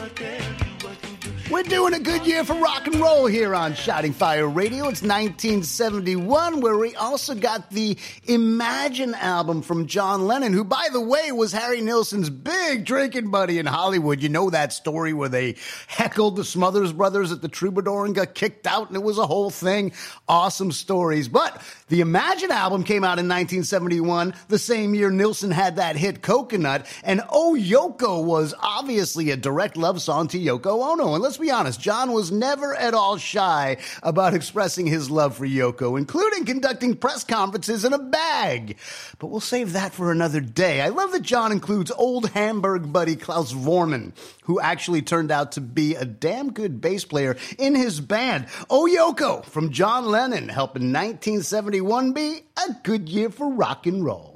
We're doing a good year for rock and roll here on Shouting Fire Radio. It's 1971, where we also got the Imagine album from John Lennon, who, by the way, was Harry Nilsson's big drinking buddy in Hollywood. You know that story where they heckled the Smothers Brothers at the Troubadour and got kicked out, and it was a whole thing. Awesome stories. But the Imagine album came out in 1971, the same year Nilsson had that hit Coconut, and Oh Yoko was obviously a direct love song to Yoko Ono. And let's be honest, John was never at all shy about expressing his love for Yoko, including conducting press conferences in a bag. But we'll save that for another day. I love that John includes old Hamburg buddy Klaus Vormann, who actually turned out to be a damn good bass player in his band. Oh Yoko from John Lennon, helping 1971 be a good year for rock and roll.